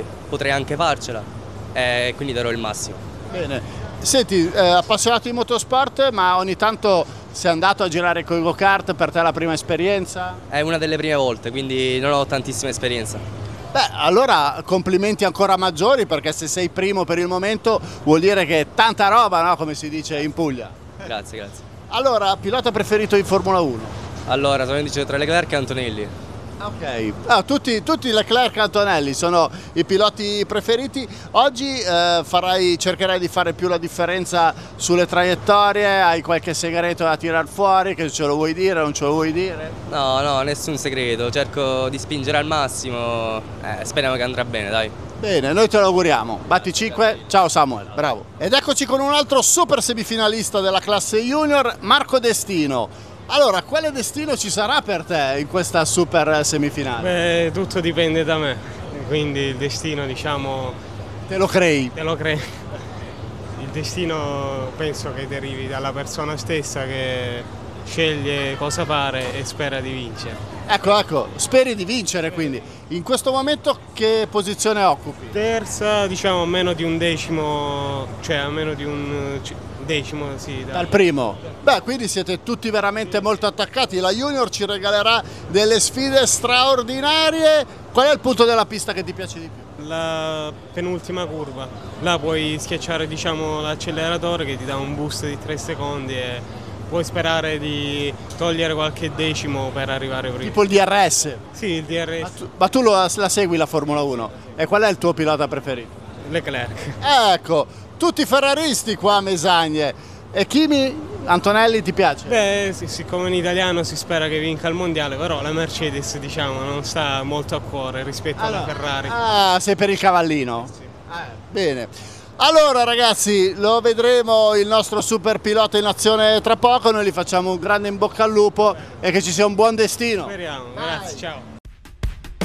potrei anche farcela, e quindi darò il massimo. Bene, senti, appassionato di motorsport, ma ogni tanto sei andato a girare con i go-kart, per te è la prima esperienza? È una delle prime volte, quindi non ho tantissima esperienza. Beh, allora complimenti ancora maggiori, perché se sei primo per il momento vuol dire che è tanta roba, no? Come si dice in Puglia. Grazie, grazie. Allora, pilota preferito in Formula 1? Allora, sono indice tra Leclerc e Antonelli. Ok, tutti Leclerc e Antonelli sono i piloti preferiti. Oggi cercherai di fare più la differenza sulle traiettorie, hai qualche segreto da tirar fuori, che ce lo vuoi dire, non ce lo vuoi dire? No, no, nessun segreto, cerco di spingere al massimo, speriamo che andrà bene, dai. Bene, noi te lo auguriamo. Batti 5, ciao Samuel, bravo. Ed eccoci con un altro super semifinalista della classe junior, Marco Destino. Allora, quale destino ci sarà per te in questa super semifinale? Beh, tutto dipende da me, quindi il destino, diciamo, Te lo crei? te lo crei. Il destino penso che derivi dalla persona stessa che sceglie cosa fare e spera di vincere. Ecco, speri di vincere quindi. In questo momento che posizione occupi? Terza, diciamo, a meno di un decimo, cioè a meno di un decimo, sì. Dal primo? Beh, quindi siete tutti veramente molto attaccati. La Junior ci regalerà delle sfide straordinarie. Qual è il punto della pista che ti piace di più? La penultima curva, là puoi schiacciare, diciamo, l'acceleratore che ti dà un boost di 3 secondi e puoi sperare di togliere qualche decimo per arrivare prima. Tipo il DRS? Sì, il DRS. Ma tu la segui la Formula 1? E qual è il tuo pilota preferito? Leclerc. Ecco, tutti ferraristi qua a Mesagne. E Kimi, Antonelli ti piace? Beh, sì, siccome in italiano si spera che vinca il mondiale, però la Mercedes, diciamo, non sta molto a cuore rispetto alla Ferrari. Ah, sei per il cavallino? Sì. Bene. Allora ragazzi, lo vedremo il nostro super pilota in azione tra poco, noi gli facciamo un grande in bocca al lupo e che ci sia un buon destino. Speriamo, grazie, ciao.